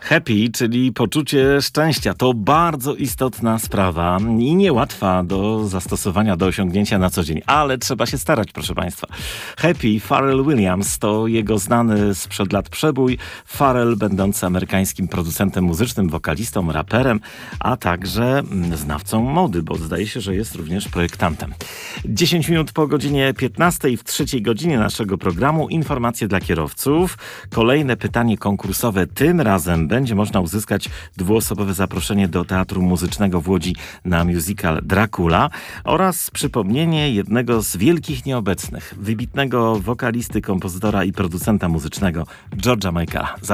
Happy, czyli poczucie szczęścia, to bardzo istotna sprawa i niełatwa do zastosowania, do osiągnięcia na co dzień, ale trzeba się starać, proszę Państwa. Happy, Pharrell Williams, to jego znany sprzed lat przebój. Pharrell, będący amerykańskim producentem muzycznym, wokalistą, raperem, a także znawcą mody, bo zdaje się, że jest również projektantem. 10 minut po godzinie 15, w trzeciej godzinie naszego programu informacje dla kierowców. Kolejne pytanie konkursowe, tym razem będzie można uzyskać dwuosobowe zaproszenie do Teatru Muzycznego w Łodzi na musical Dracula oraz przypomnienie jednego z wielkich nieobecnych, wybitnego wokalisty, kompozytora i producenta muzycznego George'a Michaela.